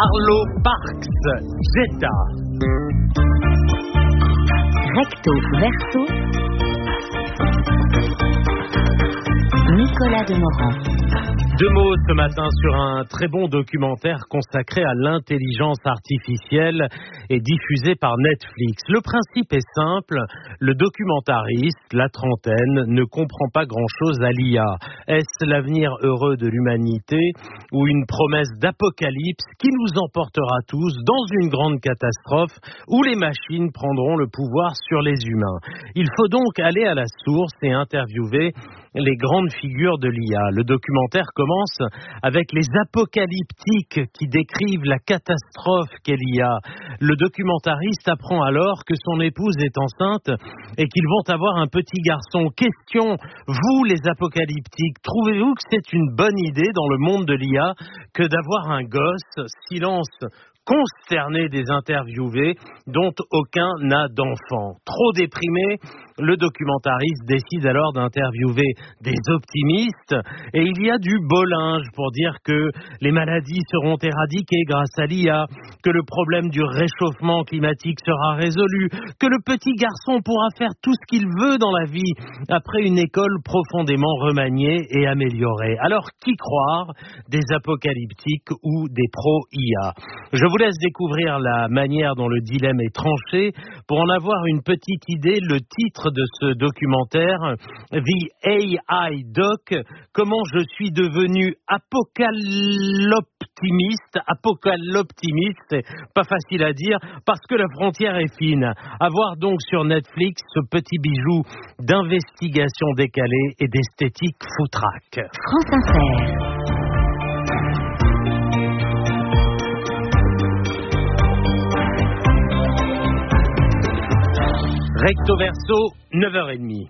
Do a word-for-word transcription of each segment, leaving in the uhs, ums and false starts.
Arlo Parks, Zeta. Recto verso, Nicolas Demorand. Deux mots ce matin sur un très bon documentaire consacré à l'intelligence artificielle et diffusé par Netflix. Le principe est simple, le documentariste, la trentaine, ne comprend pas grand-chose à l'I A. Est-ce l'avenir heureux de l'humanité ou une promesse d'apocalypse qui nous emportera tous dans une grande catastrophe où les machines prendront le pouvoir sur les humains? Il faut donc aller à la source et interviewer les grandes figures de l'I A. Le documentaire commence avec les apocalyptiques qui décrivent la catastrophe qu'est l'I A. Le documentariste apprend alors que son épouse est enceinte et qu'ils vont avoir un petit garçon. Question, vous les apocalyptiques, trouvez-vous que c'est une bonne idée dans le monde de l'I A que d'avoir un gosse? Silence consterné des interviewés dont aucun n'a d'enfant. Trop déprimé, le documentariste décide alors d'interviewer des optimistes et il y a du beau linge pour dire que les maladies seront éradiquées grâce à l'I A, que le problème du réchauffement climatique sera résolu, que le petit garçon pourra faire tout ce qu'il veut dans la vie après une école profondément remaniée et améliorée. Alors qui croire, des apocalyptiques ou des pro-I A? Je vous laisse découvrir la manière dont le dilemme est tranché. Pour en avoir une petite idée, le titre de ce documentaire, The A I Doc, comment je suis devenu apocalyptimiste, apocalyptimiste, c'est pas facile à dire, parce que la frontière est fine. À voir donc sur Netflix ce petit bijou d'investigation décalée et d'esthétique foutraque. France Inter. Recto verso, neuf heures trente.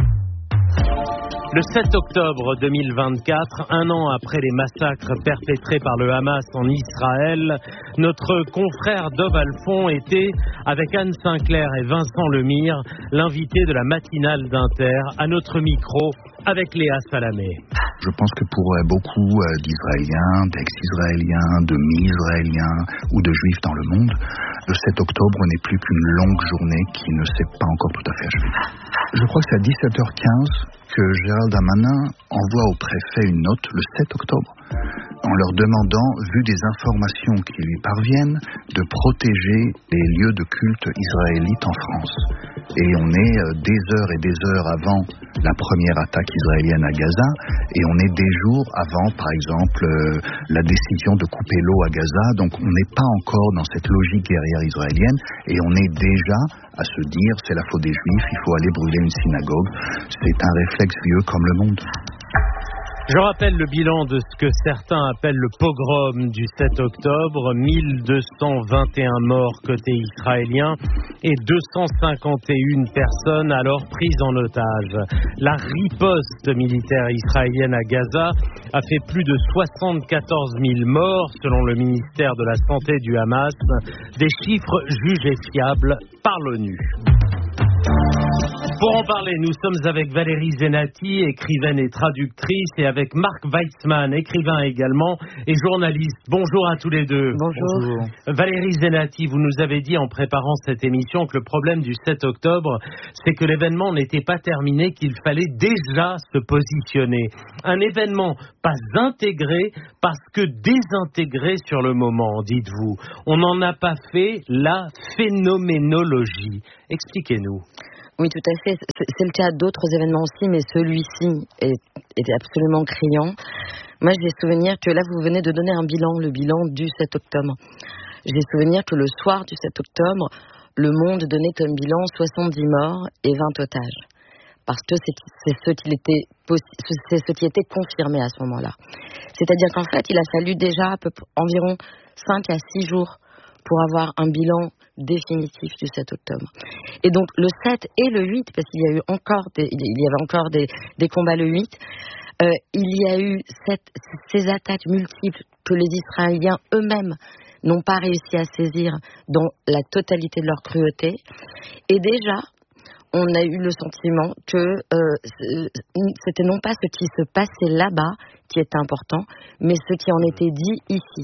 Le sept octobre deux mille vingt-quatre, un an après les massacres perpétrés par le Hamas en Israël, notre confrère Dov Alphon était, avec Anne Sinclair et Vincent Lemire, l'invité de la matinale d'Inter, à notre micro, avec Léa Salamé. Je pense que pour beaucoup d'Israéliens, d'ex-Israéliens, de mi-Israéliens ou de Juifs dans le monde, le sept octobre n'est plus qu'une longue journée qui ne s'est pas encore tout à fait achevée. Je crois que c'est à dix-sept heures quinze que Gérald Darmanin envoie au préfet une note le sept octobre en leur demandant, vu des informations qui lui parviennent, de protéger les lieux de culte israélites en France. Et on est des heures et des heures avant la première attaque israélienne à Gaza, et on est des jours avant, par exemple, la décision de couper l'eau à Gaza. Donc on n'est pas encore dans cette logique guerrière israélienne, et on est déjà à se dire, c'est la faute des Juifs, il faut aller brûler une synagogue. C'est un réflexe vieux comme le monde. Je rappelle le bilan de ce que certains appellent le pogrom du sept octobre, mille deux cent vingt et un morts côté israélien et deux cent cinquante et une personnes alors prises en otage. La riposte militaire israélienne à Gaza a fait plus de soixante-quatorze mille morts selon le ministère de la Santé du Hamas, des chiffres jugés fiables par l'ONU. Pour en parler, nous sommes avec Valérie Zenati, écrivaine et traductrice, et avec Marc Weitzman, écrivain également et journaliste. Bonjour à tous les deux. Bonjour. Bonjour. Valérie Zenati, vous nous avez dit en préparant cette émission que le problème du sept octobre, c'est que l'événement n'était pas terminé, qu'il fallait déjà se positionner. Un événement pas intégré parce que désintégré sur le moment, dites-vous. On n'en a pas fait la phénoménologie. Expliquez-nous. Oui, tout à fait. C'est le cas d'autres événements aussi, mais celui-ci est, est absolument criant. Moi, j'ai souvenir que là, vous venez de donner un bilan, le bilan du sept octobre. J'ai souvenir que le soir du sept octobre, le Monde donnait comme bilan soixante-dix morts et vingt otages. Parce que c'est, c'est, ce qui était, c'est ce qui était confirmé à ce moment-là. C'est-à-dire qu'en fait, il a fallu déjà à peu, environ cinq à six jours pour avoir un bilan définitif du sept octobre. Et donc le sept et le huit, parce qu'il y a eu encore des, il y avait encore des, des combats le huit, euh, il y a eu cette, ces attaques multiples que les Israéliens eux-mêmes n'ont pas réussi à saisir dans la totalité de leur cruauté. Et déjà, on a eu le sentiment que euh, c'était non pas ce qui se passait là-bas qui était important, mais ce qui en était dit ici.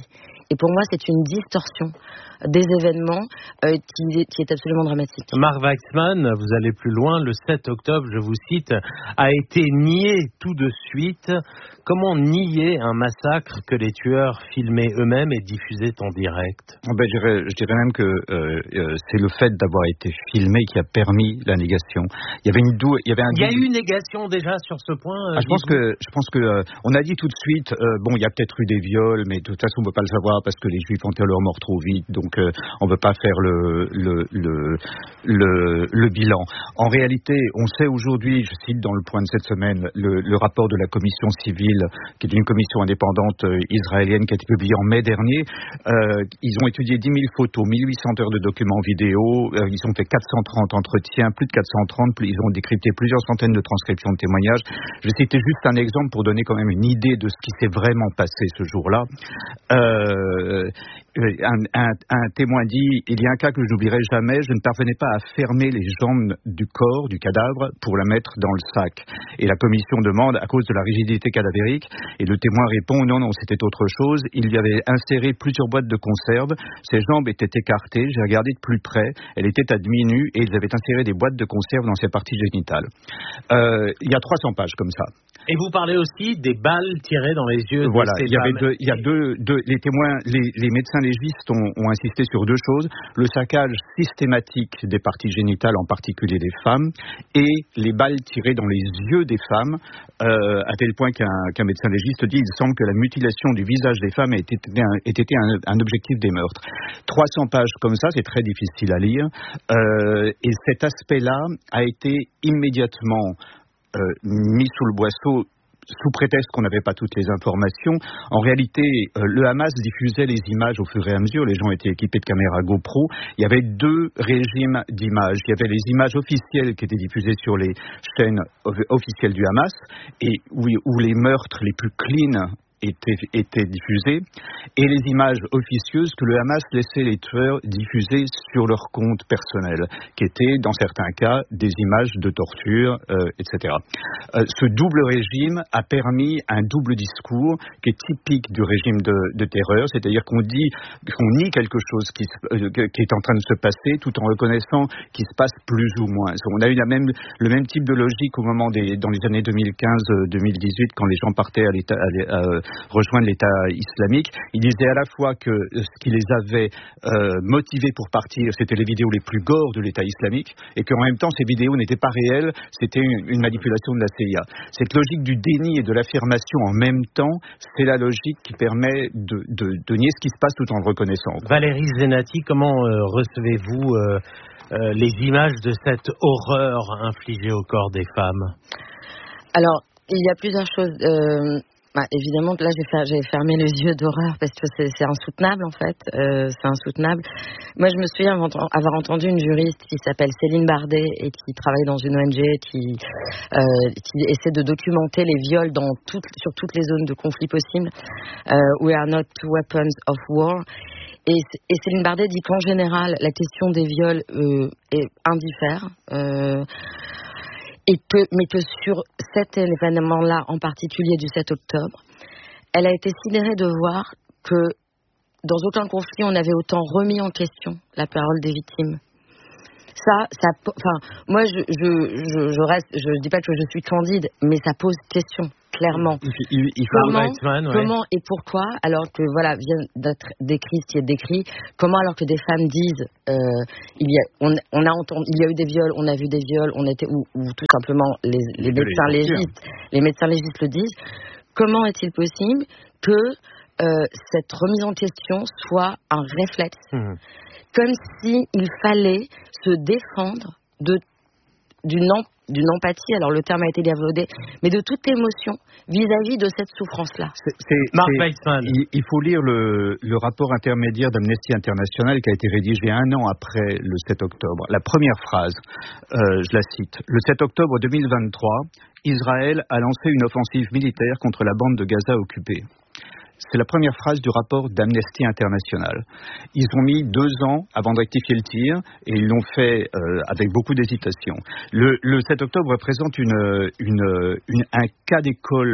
Et pour moi, c'est une distorsion des événements euh, qui, qui est absolument dramatique. Marc Weitzman, vous allez plus loin. Le sept octobre, je vous cite, a été nié tout de suite. Comment nier un massacre que les tueurs filmaient eux-mêmes et diffusaient en direct? Ben, je, dirais, je dirais même que euh, euh, c'est le fait d'avoir été filmé qui a permis la négation. Il y avait une dou- il y avait un Il y a double... eu une négation déjà sur ce point. Ah, je pense que je pense que euh, on a dit tout de suite euh, bon, il y a peut-être eu des viols, mais de toute façon on ne peut pas le savoir parce que les Juifs enterrent leur mort trop vite, donc euh, on ne veut pas faire le le, le le le bilan. En réalité, on sait aujourd'hui, je cite dans le point de cette semaine, le, le rapport de la commission civile, qui est une commission indépendante euh, israélienne qui a été publiée en mai dernier. Euh, ils ont étudié dix mille photos, mille huit cents heures de documents vidéo, euh, ils ont fait quatre cent trente entretiens, plus de quatre cent trente, ils ont décrypté plusieurs centaines de transcriptions de témoignages. Je vais citer juste un exemple pour donner quand même une idée de ce qui s'est vraiment passé ce jour-là. Euh, un, un, un témoin dit « Il y a un cas que je n'oublierai jamais, je ne parvenais pas à fermer les jambes du corps, du cadavre, pour la mettre dans le sac. » Et la commission demande « À cause de la rigidité cadavérique ?» Et le témoin répond « Non, non, c'était autre chose. Il y avait inséré plusieurs boîtes de conserve, ses jambes étaient écartées, j'ai regardé de plus près, elle était à demi-nue et ils avaient inséré des boîtes de conserve dans ses parties génitales. Euh, » Il y a trois cents pages comme ça. Et vous parlez aussi des balles tirées dans les yeux voilà, de ces il y avait femmes. deux, il y a deux, deux les témoins, les, les médecins légistes ont, ont insisté sur deux choses, le saccage systématique des parties génitales, en particulier des femmes, et les balles tirées dans les yeux des femmes, euh, à tel point qu'un, qu'un médecin légiste dit il semble que la mutilation du visage des femmes ait été un, ait été un, un objectif des meurtres. trois cents pages comme ça, c'est très difficile à lire, euh, et cet aspect-là a été immédiatement Euh, mis sous le boisseau sous prétexte qu'on n'avait pas toutes les informations. En réalité, euh, le Hamas diffusait les images au fur et à mesure. Les gens étaient équipés de caméras GoPro. Il y avait deux régimes d'images. Il y avait les images officielles qui étaient diffusées sur les chaînes officielles du Hamas et où, où les meurtres les plus clean Étaient, étaient diffusées, et les images officieuses que le Hamas laissait les tueurs diffuser sur leur compte personnel, qui étaient dans certains cas des images de torture, euh, et cetera. Euh, ce double régime a permis un double discours qui est typique du régime de, de terreur, c'est-à-dire qu'on dit qu'on nie quelque chose qui, euh, qui est en train de se passer, tout en reconnaissant qu'il se passe plus ou moins. On a eu la même, le même type de logique au moment des, dans les années deux mille quinze deux mille dix-huit, quand les gens partaient à l'état, à, à, rejoindre l'État islamique. Ils disaient à la fois que ce qui les avait euh, motivés pour partir, c'était les vidéos les plus gores de l'État islamique, et qu'en même temps, ces vidéos n'étaient pas réelles, c'était une, une manipulation de la C I A. Cette logique du déni et de l'affirmation en même temps, c'est la logique qui permet de, de, de nier ce qui se passe tout en le reconnaissant. Valérie Zenati, comment euh, recevez-vous euh, euh, les images de cette horreur infligée au corps des femmes? Alors, il y a plusieurs choses. Euh... Bah, évidemment, là, j'ai, fer- j'ai fermé les yeux d'horreur parce que c'est, c'est insoutenable, en fait. Euh, c'est insoutenable. Moi, je me souviens avoir entendu une juriste qui s'appelle Céline Bardet et qui travaille dans une O N G qui, euh, qui essaie de documenter les viols dans toutes, sur toutes les zones de conflit possibles. Euh, We are not weapons of war. Et, et Céline Bardet dit qu'en général, la question des viols euh, est indiffère. Euh, Et que, mais que sur cet événement-là, en particulier du sept octobre, elle a été sidérée de voir que dans aucun conflit, on avait autant remis en question la parole des victimes. Ça, ça, enfin, moi, je, je, je, je reste, je dis pas que je suis candide, mais ça pose question, clairement. Il, il, il comment, Weitzman, ouais. comment et pourquoi, alors que voilà, vient d'être décrit ce qui est décrit, comment alors que des femmes disent, euh, il y a, on, on a entendu, il y a eu des viols, on a vu des viols, on était, ou, ou tout simplement les, les médecins légistes, les médecins légistes le disent. Comment est-il possible que euh, cette remise en question soit un réflexe? Mmh. Comme s'il fallait se défendre de, d'une, em, d'une empathie, alors le terme a été galvaudé, mais de toute émotion vis-à-vis de cette souffrance-là. C'est, c'est, Marc c'est, Weitzman. Il, il faut lire le, le rapport intermédiaire d'Amnesty International qui a été rédigé un an après le sept octobre. La première phrase, euh, je la cite. Le sept octobre deux mille vingt-trois, Israël a lancé une offensive militaire contre la bande de Gaza occupée. C'est la première phrase du rapport d'Amnesty International. Ils ont mis deux ans avant de rectifier le tir et ils l'ont fait euh, avec beaucoup d'hésitation. Le, le sept octobre représente une, une, une, un cas d'école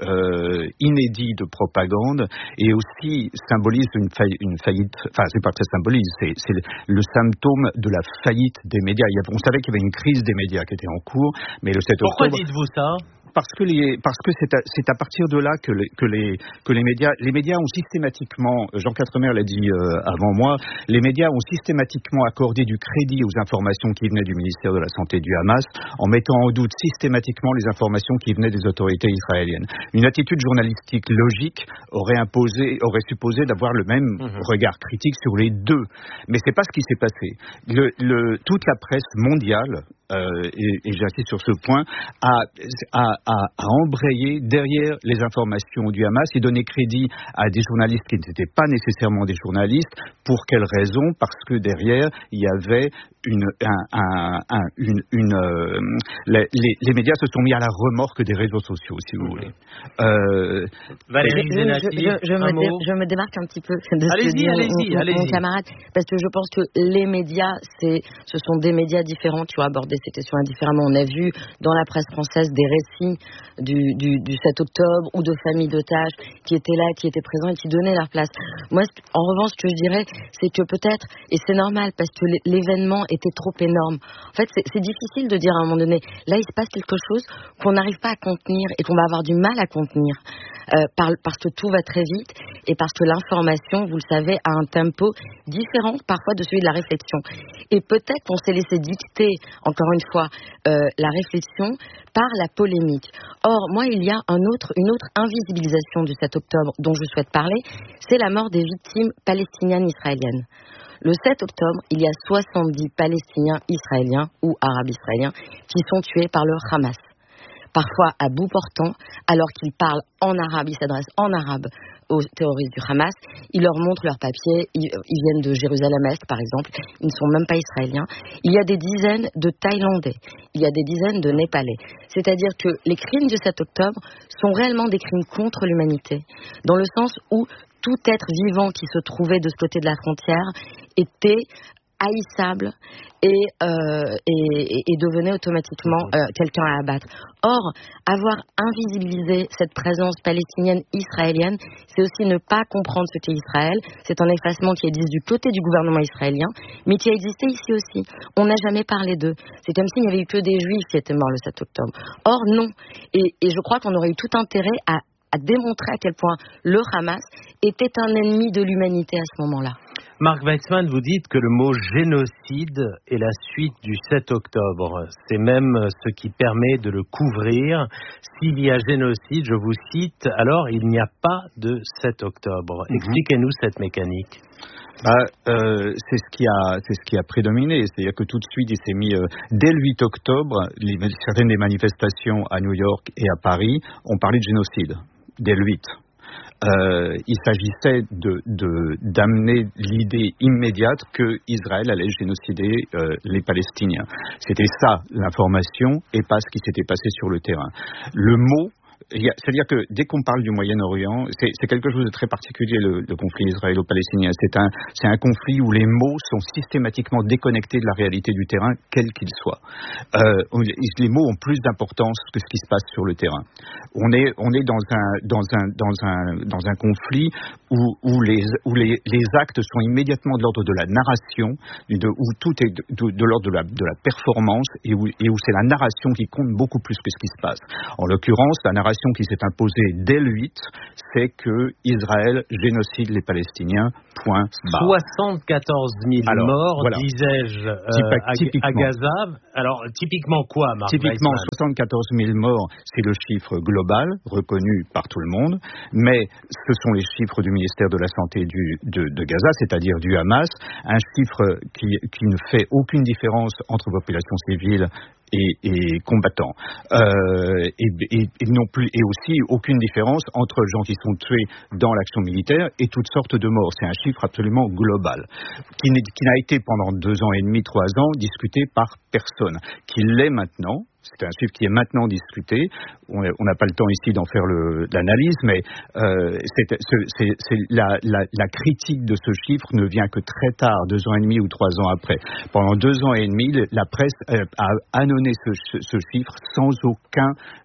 euh, inédit de propagande et aussi symbolise une, failli, une faillite, enfin c'est pas que ça symbolise, c'est, c'est le, le symptôme de la faillite des médias. Il y a, on savait qu'il y avait une crise des médias qui était en cours, mais le sept Pourquoi octobre... dites-vous ça ? Parce que les, parce que c'est à, c'est à partir de là que les, que les, que les médias, les médias ont systématiquement, Jean Quatremer l'a dit euh, avant moi, les médias ont systématiquement accordé du crédit aux informations qui venaient du ministère de la Santé du Hamas, en mettant en doute systématiquement les informations qui venaient des autorités israéliennes. Une attitude journalistique logique aurait imposé, aurait supposé d'avoir le même mmh. regard critique sur les deux. Mais c'est pas ce qui s'est passé. Le, le, toute la presse mondiale, Euh, et, et j'insiste sur ce point, a, a, a, a embrayé derrière les informations du Hamas et donné crédit à des journalistes qui n'étaient pas nécessairement des journalistes. Pour quelle raison ? Parce que derrière, il y avait une... Un, un, un, une, une euh, les, les, les médias se sont mis à la remorque des réseaux sociaux, si vous voulez. Euh, Valérie Xenati, je, je, je, me dé, je me démarque un petit peu de ce allez-y, que dit allez-y, mon, allez-y. mon camarade, parce que je pense que les médias, c'est, ce sont des médias différents qui ont abordé cette question indifféremment. On a vu dans la presse française des récits du, du, du sept octobre ou de familles d'otages qui étaient là, qui étaient présents et qui donnaient leur place. Moi, en revanche, ce que je dirais, c'est que peut-être, et c'est normal parce que l'événement était trop énorme. En fait, c'est, c'est difficile de dire à un moment donné, là, il se passe quelque chose qu'on n'arrive pas à contenir et qu'on va avoir du mal à contenir. Euh, par, parce que tout va très vite et parce que l'information, vous le savez, a un tempo différent parfois de celui de la réflexion. Et peut-être qu'on s'est laissé dicter, encore une fois, euh, la réflexion par la polémique. Or, moi, il y a un autre, une autre invisibilisation du sept octobre dont je souhaite parler, c'est la mort des victimes palestiniennes israéliennes. Le sept octobre, il y a soixante-dix Palestiniens israéliens ou arabes israéliens qui sont tués par le Hamas. Parfois à bout portant, alors qu'ils parlent en arabe, ils s'adressent en arabe aux terroristes du Hamas, ils leur montrent leurs papiers, ils, ils viennent de Jérusalem-Est par exemple, ils ne sont même pas israéliens. Il y a des dizaines de Thaïlandais, il y a des dizaines de Népalais. C'est-à-dire que les crimes du sept octobre sont réellement des crimes contre l'humanité, dans le sens où tout être vivant qui se trouvait de ce côté de la frontière était haïssable et, euh, et, et devenait automatiquement euh, quelqu'un à abattre. Or, avoir invisibilisé cette présence palestinienne israélienne, c'est aussi ne pas comprendre ce qu'est Israël. C'est un effacement qui existe du côté du gouvernement israélien, mais qui a existé ici aussi. On n'a jamais parlé d'eux. C'est comme s'il n'y avait eu que des juifs qui étaient morts le sept octobre. Or, non. Et, et je crois qu'on aurait eu tout intérêt à, à démontrer à quel point le Hamas était un ennemi de l'humanité à ce moment-là. Marc Weitzman, vous dites que le mot génocide est la suite du sept octobre. C'est même ce qui permet de le couvrir. S'il y a génocide, je vous cite, alors il n'y a pas de sept octobre. Mm-hmm. Expliquez-nous cette mécanique. Bah, euh, c'est ce qui a, c'est ce qui a prédominé. C'est-à-dire que tout de suite, il s'est mis euh, dès le huit octobre, les, certaines des manifestations à New York et à Paris ont parlé de génocide dès le huit. Euh, il s'agissait de, de, d'amener l'idée immédiate que Israël allait génocider euh, les Palestiniens. C'était ça l'information et pas ce qui s'était passé sur le terrain. Le mot, c'est-à-dire que dès qu'on parle du Moyen-Orient, c'est, c'est quelque chose de très particulier, le, le conflit israélo-palestinien. C'est un, c'est un conflit où les mots sont systématiquement déconnectés de la réalité du terrain, quel qu'il soit. Euh, les mots ont plus d'importance que ce qui se passe sur le terrain. On est, on est dans un, dans un, dans un, dans un conflit où, où, les, où les, les actes sont immédiatement de l'ordre de la narration, de, où tout est de, de, de l'ordre de la, de la performance et où, et où c'est la narration qui compte beaucoup plus que ce qui se passe. En l'occurrence, la narration qui s'est imposée dès le huit, c'est que Israël génocide les Palestiniens, point barre. soixante-quatorze mille Alors, morts, voilà. disais-je, euh, à, à Gaza. Alors, typiquement quoi, Marc Typiquement, Weitzman soixante-quatorze mille morts, c'est le chiffre global, reconnu par tout le monde, mais ce sont les chiffres du ministère de la Santé du, de, de Gaza, c'est-à-dire du Hamas, un chiffre qui, qui ne fait aucune différence entre population civile Et, et combattants, euh, et, et, et non plus, et aussi aucune différence entre gens qui sont tués dans l'action militaire et toutes sortes de morts. C'est un chiffre absolument global, qui, qui n'a été pendant deux ans et demi, trois ans discuté par personne, qui l'est maintenant. C'est un chiffre qui est maintenant discuté. On n'a pas le temps ici d'en faire le, l'analyse, mais euh, c'est, c'est, c'est la, la, la critique de ce chiffre ne vient que très tard, deux ans et demi ou trois ans après. Pendant deux ans et demi, la presse a annonné ce, ce chiffre sans aucun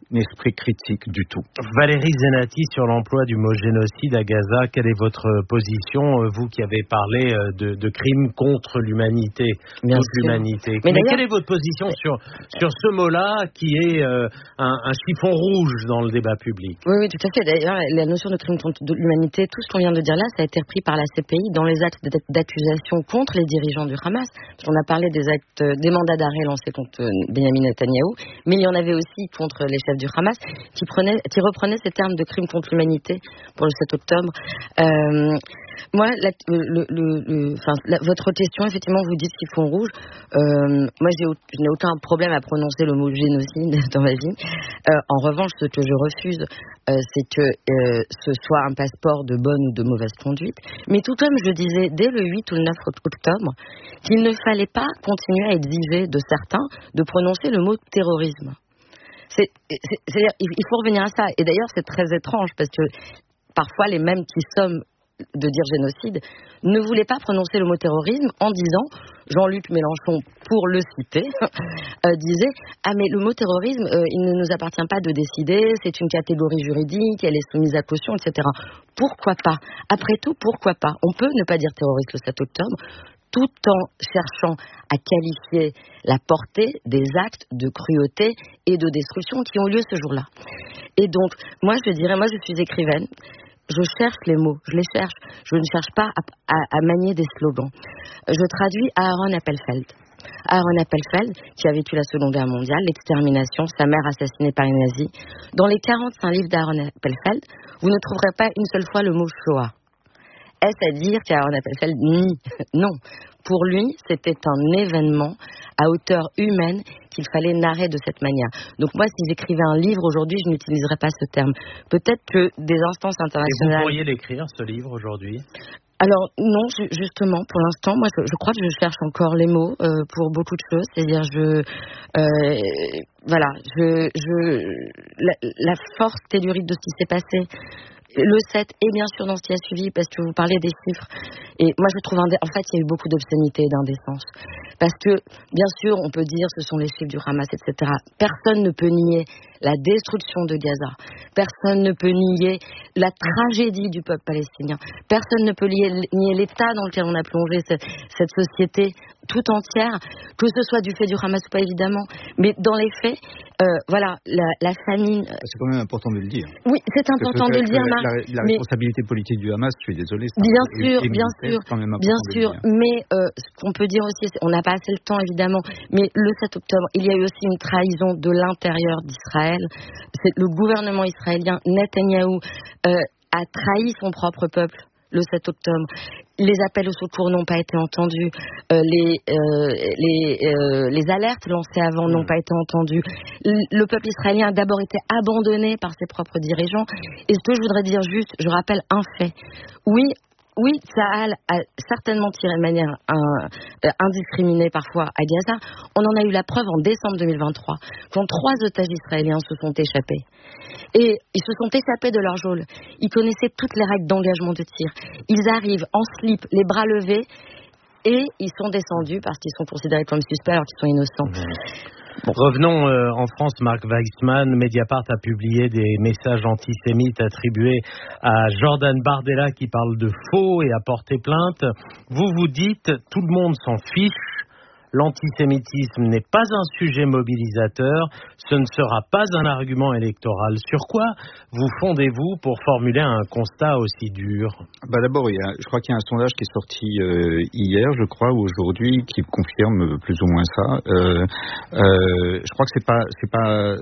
esprit critique du tout. Valérie Zenati, sur l'emploi du mot génocide à Gaza, quelle est votre position, vous qui avez parlé de, de crimes contre l'humanité, Bien toute sûr. l'humanité. Mais, Mais quelle est votre position sur, sur ce mot-là qui est euh, un, un chiffon rouge dans le débat public? Oui, oui, tout à fait. D'ailleurs, la notion de crime contre l'humanité, tout ce qu'on vient de dire là, ça a été repris par la C P I dans les actes d'accusation contre les dirigeants du Hamas. On a parlé des actes, des mandats d'arrêt lancés contre Benyamin Netanyahou, mais il y en avait aussi contre les chefs du Hamas qui, prenaient, qui reprenaient ces termes de crime contre l'humanité pour le sept octobre. Euh, moi, la, le, le, le, enfin, la, votre question, effectivement, vous dites chiffon rouge. Euh, moi, j'ai, je n'ai aucun problème à prononcer le mot génocide dans ma vie. Euh, en revanche, ce que je refuse, euh, c'est que euh, ce soit un passeport de bonne ou de mauvaise conduite. Mais tout comme je disais dès le huit ou le neuf octobre, qu'il ne fallait pas continuer à exiger de certains de prononcer le mot terrorisme. C'est, c'est, c'est-à-dire, il faut revenir à ça. Et d'ailleurs, c'est très étrange parce que parfois, les mêmes qui somment de dire génocide ne voulaient pas prononcer le mot terrorisme en disant, Jean-Luc Mélenchon, pour le citer, euh, disait « Ah mais le mot terrorisme, euh, il ne nous appartient pas de décider, c'est une catégorie juridique, elle est soumise à caution, et cetera » Pourquoi pas? Après tout, pourquoi pas? On peut ne pas dire terroriste le sept octobre, tout en cherchant à qualifier la portée des actes de cruauté et de destruction qui ont lieu ce jour-là. Et donc, moi je dirais, moi je suis écrivaine, je cherche les mots, je les cherche, je ne cherche pas à, à, à manier des slogans. Je traduis Aaron Appelfeld. Aaron Appelfeld, qui a vécu la Seconde Guerre mondiale, l'extermination, sa mère assassinée par les nazis. Dans les quarante-cinq livres d'Aaron Appelfeld, vous ne trouverez pas une seule fois le mot Shoah. Est-ce à dire qu'Aaron Appelfeld nie? Non. Pour lui, c'était un événement à hauteur humaine qu'il fallait narrer de cette manière. Donc moi, si j'écrivais un livre aujourd'hui, je n'utiliserais pas ce terme. Peut-être que des instances internationales... Et vous pourriez l'écrire, ce livre, aujourd'hui? Alors non, justement, pour l'instant, moi, je, je crois que je cherche encore les mots euh, pour beaucoup de choses. C'est-à-dire, je, euh, voilà, je, je, la, la force tellurique de ce qui s'est passé. Le sept et bien sûr dans ce qui a suivi, parce que vous parlez des chiffres. Et moi, je trouve, indé... en fait, il y a eu beaucoup d'obscénité et d'indécence. Parce que, bien sûr, on peut dire ce sont les chiffres du Hamas, et cetera. Personne ne peut nier la destruction de Gaza. Personne ne peut nier la tragédie du peuple palestinien. Personne ne peut nier, nier l'état dans lequel on a plongé cette, cette société tout entière, que ce soit du fait du Hamas ou pas, évidemment. Mais dans les faits, euh, voilà, la, la famine... C'est quand même important de le dire. Oui, c'est important de le dire, la, Marc. La, la responsabilité mais... politique du Hamas, je suis désolé. Bien sûr, bien sûr, bien sûr. Mais euh, ce qu'on peut dire aussi, c'est, on n'a pas assez le temps, évidemment, mais le sept octobre, il y a eu aussi une trahison de l'intérieur d'Israël. C'est le gouvernement israélien, Netanyahou, euh, a trahi son propre peuple le sept octobre. Les appels au secours n'ont pas été entendus, euh, les, euh, les, euh, les alertes lancées avant n'ont pas été entendues. Le, le peuple israélien a d'abord été abandonné par ses propres dirigeants. Et ce que je voudrais dire juste, je rappelle un fait. Oui, Oui, Tsahal a certainement tiré de manière euh, indiscriminée parfois à Gaza. On en a eu la preuve en décembre deux mille vingt-trois, quand trois otages israéliens se sont échappés. Et ils se sont échappés de leur geôle. Ils connaissaient toutes les règles d'engagement de tir. Ils arrivent en slip, les bras levés, et ils sont descendus parce qu'ils sont considérés comme suspects alors qu'ils sont innocents. Mmh. Bon. Revenons euh, en France. Marc Weissmann, Mediapart a publié des messages antisémites attribués à Jordan Bardella qui parle de faux et a porté plainte. Vous vous dites, tout le monde s'en fiche. L'antisémitisme n'est pas un sujet mobilisateur, ce ne sera pas un argument électoral. Sur quoi vous fondez-vous pour formuler un constat aussi dur ? Bah d'abord, il y a, je crois qu'il y a un sondage qui est sorti euh, hier, je crois, ou aujourd'hui, qui confirme plus ou moins ça. Euh, euh, je crois que c'est pas, c'est pas